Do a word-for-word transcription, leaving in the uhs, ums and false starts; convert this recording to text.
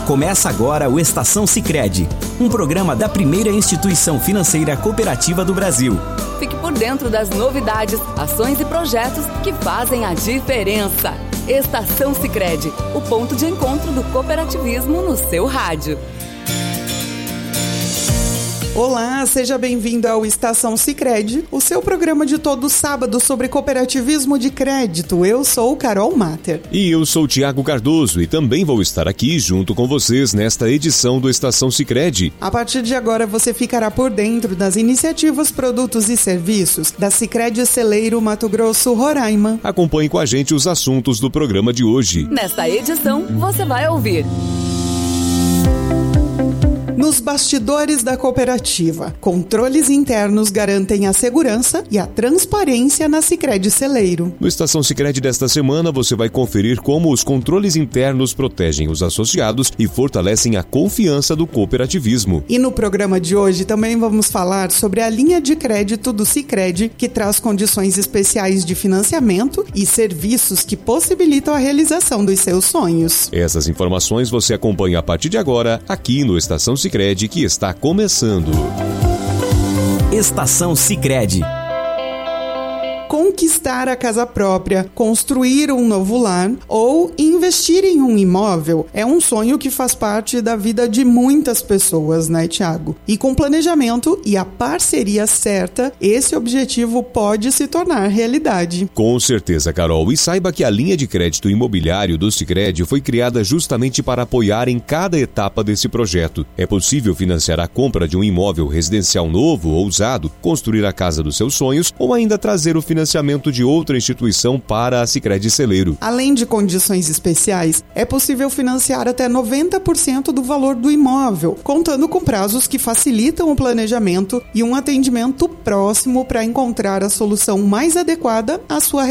Começa agora o Estação Sicredi, um programa da primeira instituição financeira cooperativa do Brasil. Fique por dentro das novidades, ações e projetos que fazem a diferença. Estação Sicredi, o ponto de encontro do cooperativismo no seu rádio. Olá, seja bem-vindo ao Estação Sicredi, o seu programa de todo sábado sobre cooperativismo de crédito. Eu sou Carol Mater. E eu sou Tiago Cardoso e também vou estar aqui junto com vocês nesta edição do Estação Sicredi. A partir de agora você ficará por dentro das iniciativas, produtos e serviços da Sicredi Celeiro Mato Grosso, Roraima. Acompanhe com a gente os assuntos do programa de hoje. Nesta edição, você vai ouvir... Nos bastidores da cooperativa, controles internos garantem a segurança e a transparência na Sicredi Celeiro. No Estação Sicredi desta semana, você vai conferir como os controles internos protegem os associados e fortalecem a confiança do cooperativismo. E no programa de hoje também vamos falar sobre a linha de crédito do Sicredi, que traz condições especiais de financiamento e serviços que possibilitam a realização dos seus sonhos. Essas informações você acompanha a partir de agora, aqui no Estação Sicredi. Sicredi que está começando. Estação Sicredi. Conquistar a casa própria, construir um novo lar ou investir em um imóvel é um sonho que faz parte da vida de muitas pessoas, né, Tiago? E com planejamento e a parceria certa, esse objetivo pode se tornar realidade. Com certeza, Carol. E saiba que a linha de crédito imobiliário do Sicredi foi criada justamente para apoiar em cada etapa desse projeto. É possível financiar a compra de um imóvel residencial novo ou usado, construir a casa dos seus sonhos ou ainda trazer o financiamento financiamento de outra instituição para a Sicredi Celeiro. Além de condições especiais, é possível financiar até noventa por cento do valor do imóvel, contando com prazos que facilitam o planejamento e um atendimento próximo para encontrar a solução mais adequada à sua realidade.